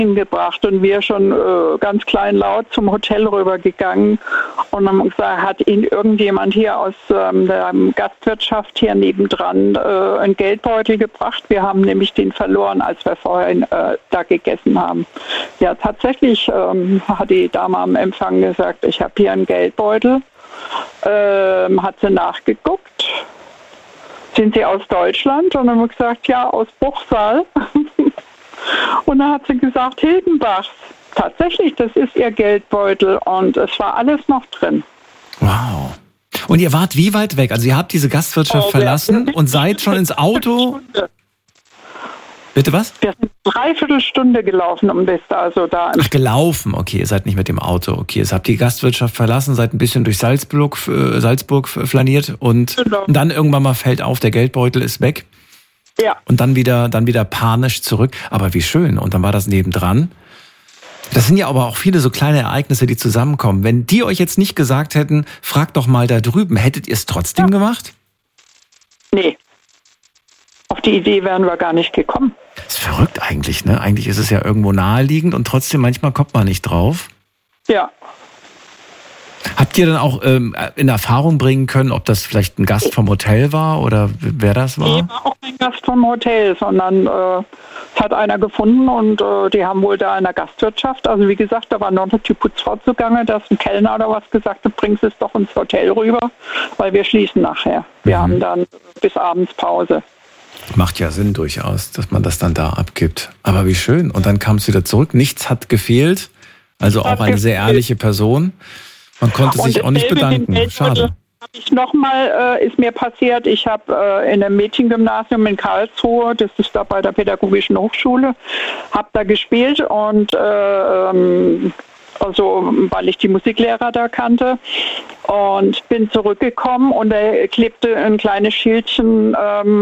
hingebracht und wir schon ganz kleinlaut zum Hotel rübergegangen und haben gesagt, hat Ihnen irgendjemand hier aus der Gastwirtschaft hier nebendran einen Geldbeutel gebracht? Wir haben nämlich den verloren, als wir vorhin da gegessen haben. Ja, tatsächlich hat die Dame am Empfang gesagt, ich habe hier einen Geldbeutel. Hat sie nachgeguckt. Sind Sie aus Deutschland? Und dann haben wir gesagt, ja, aus Bruchsal. Und dann hat sie gesagt, Hildenbachs. Tatsächlich, das ist ihr Geldbeutel und es war alles noch drin. Wow. Und ihr wart wie weit weg? Also ihr habt diese Gastwirtschaft verlassen und seid schon ins Auto? Bitte was? Wir sind 3/4 Stunde gelaufen, um bis da Ach, gelaufen, okay, ihr seid nicht mit dem Auto, okay. Ihr habt die Gastwirtschaft verlassen, seid ein bisschen durch Salzburg flaniert und dann irgendwann mal fällt auf, der Geldbeutel ist weg. Ja. Und dann wieder panisch zurück. Aber wie schön. Und dann war das nebendran. Das sind ja aber auch viele so kleine Ereignisse, die zusammenkommen. Wenn die euch jetzt nicht gesagt hätten, fragt doch mal da drüben, hättet ihr es trotzdem gemacht? Nee. Auf die Idee wären wir gar nicht gekommen. Das ist verrückt eigentlich, ne? Eigentlich ist es ja irgendwo naheliegend und trotzdem manchmal kommt man nicht drauf. Ja. Habt ihr dann auch in Erfahrung bringen können, ob das vielleicht ein Gast vom Hotel war oder wer das war? Nee, war auch kein Gast vom Hotel, sondern es hat einer gefunden und die haben wohl da in der Gastwirtschaft, also wie gesagt, da war noch die Putzfrau zugange, dass ein Kellner oder was gesagt hat, bringst es doch ins Hotel rüber, weil wir schließen nachher. Wir haben dann bis abends Pause. Macht ja Sinn durchaus, dass man das dann da abgibt. Aber wie schön. Und dann kam es wieder zurück. Nichts hat gefehlt. Also auch eine sehr ehrliche Person. Man konnte sich auch nicht bedanken. Schade. Ist mir passiert, ich habe in einem Mädchengymnasium in Karlsruhe, das ist da bei der Pädagogischen Hochschule, habe da gespielt und also weil ich die Musiklehrer da kannte und bin zurückgekommen und da klebte ein kleines Schildchen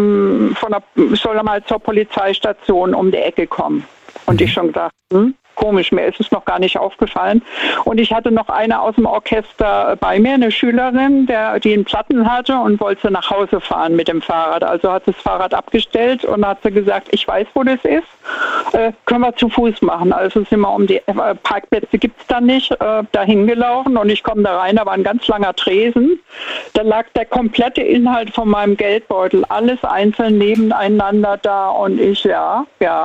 soll er mal zur Polizeistation um die Ecke kommen. Und ich schon gedacht, komisch, mir ist es noch gar nicht aufgefallen. Und ich hatte noch eine aus dem Orchester bei mir, eine Schülerin, die einen Platten hatte und wollte nach Hause fahren mit dem Fahrrad. Also hat sie das Fahrrad abgestellt und hat sie gesagt, ich weiß, wo das ist, können wir zu Fuß machen. Also sind wir um die Parkplätze gibt es da nicht, da hingelaufen und ich komme da rein, da war ein ganz langer Tresen. Da lag der komplette Inhalt von meinem Geldbeutel, alles einzeln nebeneinander da und ich, ja,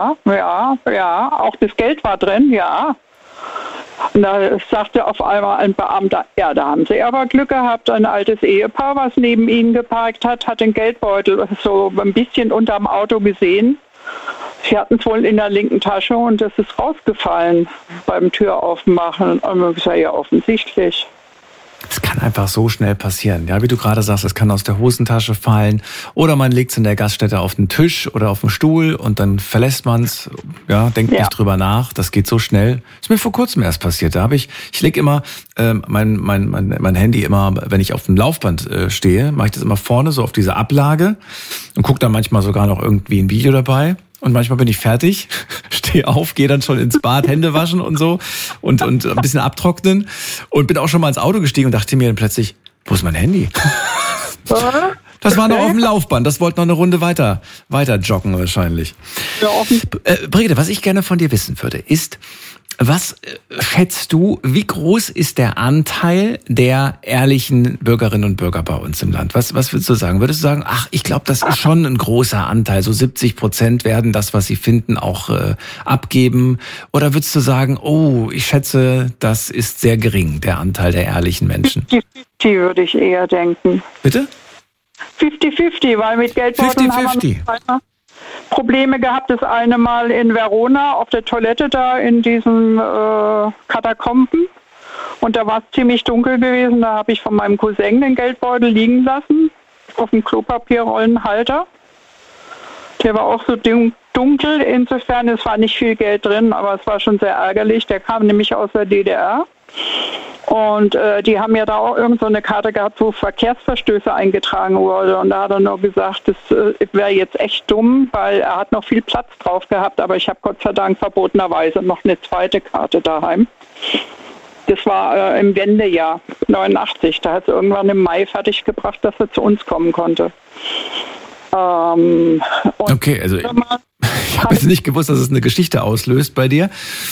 auch das Geld war drin. Ja. Und da sagte auf einmal ein Beamter, ja, da haben Sie aber Glück gehabt, ein altes Ehepaar, was neben Ihnen geparkt hat den Geldbeutel so ein bisschen unterm Auto gesehen. Sie hatten es wohl in der linken Tasche und das ist rausgefallen beim Türaufmachen. Und man gesagt, ja, offensichtlich. Es kann einfach so schnell passieren. Ja, wie du gerade sagst, es kann aus der Hosentasche fallen oder man legt es in der Gaststätte auf den Tisch oder auf den Stuhl und dann verlässt man es, denkt nicht drüber nach. Das geht so schnell. Ist mir vor kurzem erst passiert. Da habe ich lege immer mein Handy immer, wenn ich auf dem Laufband stehe, mache ich das immer vorne so auf diese Ablage und gucke dann manchmal sogar noch irgendwie ein Video dabei. Und manchmal bin ich fertig, stehe auf, gehe dann schon ins Bad, Hände waschen und so und ein bisschen abtrocknen und bin auch schon mal ins Auto gestiegen und dachte mir dann plötzlich, wo ist mein Handy? Das war noch auf dem Laufband, das wollte noch eine Runde weiter joggen wahrscheinlich. Brigitte, was ich gerne von dir wissen würde, ist, was schätzt du, wie groß ist der Anteil der ehrlichen Bürgerinnen und Bürger bei uns im Land? Was würdest du sagen? Würdest du sagen, ich glaube, das ist schon ein großer Anteil, so 70% werden das, was sie finden, auch abgeben? Oder würdest du sagen, ich schätze, das ist sehr gering, der Anteil der ehrlichen Menschen? 50-50 würde ich eher denken. Bitte? 50-50, weil mit Geldbeuteln haben wir Probleme gehabt. Das eine Mal in Verona auf der Toilette da in diesen Katakomben. Und da war es ziemlich dunkel gewesen. Da habe ich von meinem Cousin den Geldbeutel liegen lassen auf dem Klopapierrollenhalter. Der war auch so dunkel. Insofern, es war nicht viel Geld drin, aber es war schon sehr ärgerlich. Der kam nämlich aus der DDR. Und die haben ja da auch irgend so eine Karte gehabt, wo Verkehrsverstöße eingetragen wurde. Und da hat er nur gesagt, das wäre jetzt echt dumm, weil er hat noch viel Platz drauf gehabt. Aber ich habe Gott sei Dank verbotenerweise noch eine zweite Karte daheim. Das war im Wendejahr 89. Da hat es irgendwann im Mai fertiggebracht, dass er zu uns kommen konnte. Okay, also ich habe jetzt nicht gewusst, dass es eine Geschichte auslöst bei dir.